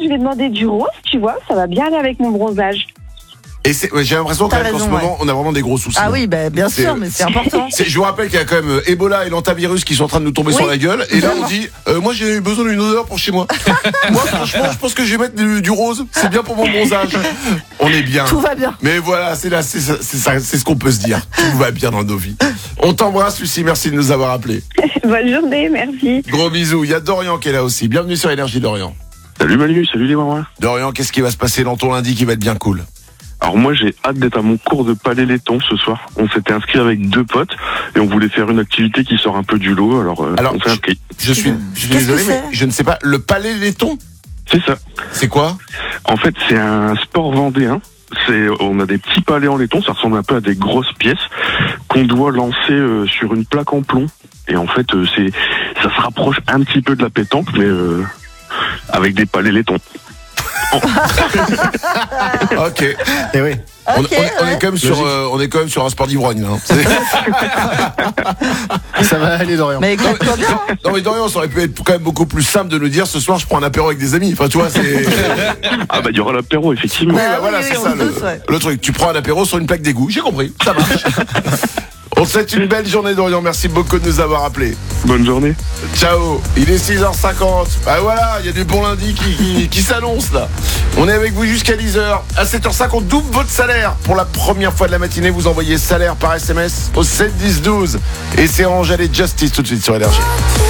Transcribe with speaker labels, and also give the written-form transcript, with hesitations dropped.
Speaker 1: je vais demander du rose, tu vois, ça va bien aller avec mon bronzage.
Speaker 2: Et j'ai l'impression
Speaker 3: T'as
Speaker 2: qu'en ce
Speaker 3: raison,
Speaker 2: moment, on a vraiment des gros soucis.
Speaker 3: Ah oui, bien sûr, mais c'est important.
Speaker 2: Je vous rappelle qu'il y a quand même Ebola et l'antavirus qui sont en train de nous tomber sur la gueule. Et là, on dit, moi j'ai besoin d'une odeur pour chez moi. Moi, franchement, je pense que je vais mettre du rose. C'est bien pour mon bronzage. On est bien.
Speaker 3: Tout va bien.
Speaker 2: Mais voilà, c'est ce qu'on peut se dire. Tout va bien dans nos vies. On t'embrasse, Lucie. Merci de nous avoir appelés.
Speaker 1: Bonne journée, merci.
Speaker 2: Gros bisous. Il y a Dorian qui est là aussi. Bienvenue sur Énergie, Dorian.
Speaker 4: Salut Manu, salut les mamans.
Speaker 2: Dorian, qu'est-ce qui va se passer dans ton lundi qui va être bien cool?
Speaker 4: Alors moi j'ai hâte d'être à mon cours de palais-laiton ce soir. On s'était inscrit avec 2 potes et on voulait faire une activité qui sort un peu du lot. Alors on s'est inscrit.
Speaker 2: Je suis désolé, mais je ne sais pas. Le palais-laiton?
Speaker 4: C'est ça.
Speaker 2: C'est quoi?
Speaker 4: En fait c'est un sport vendéen. On a des petits palais en laiton, ça ressemble un peu à des grosses pièces qu'on doit lancer sur une plaque en plomb. Et en fait ça se rapproche un petit peu de la pétanque, mais avec des palais laitons.
Speaker 2: Ok.
Speaker 5: Et oui.
Speaker 2: On est quand même sur un sport d'ivrogne. Hein.
Speaker 5: Ça va aller, Dorian.
Speaker 3: Mais écoute-toi bien.
Speaker 2: Non mais Dorian, ça aurait pu être quand même beaucoup plus simple de nous dire ce soir je prends un apéro avec des amis. Enfin tu vois, c'est.
Speaker 4: Ah bah il y aura l'apéro effectivement.
Speaker 2: Oui, voilà, c'est ça le truc. Tu prends un apéro sur une plaque d'égout. J'ai compris. Ça marche. On te souhaite une belle journée, Dorian. Merci beaucoup de nous avoir appelés.
Speaker 4: Bonne journée.
Speaker 2: Ciao. Il est 6h50. Bah voilà, il y a du bon lundi qui s'annonce là. On est avec vous jusqu'à 10h. À 7h05, on double votre salaire. Pour la première fois de la matinée, vous envoyez salaire par SMS au 7 10 12. Et c'est Angèle et Justice tout de suite sur Énergie.